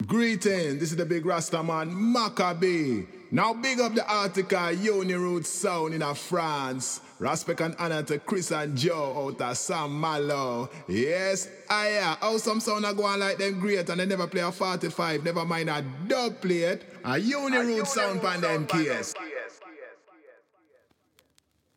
Greetings, this is the big Rasta man, Maccabee. Now big up the article, Uniroot Sound in a France. Respect and honor to Chris and Joe out of Sam Malo. Yes, how some sound are going like them great and they never play a 45, never mind a dub plate. A Uniroot sound pan them case.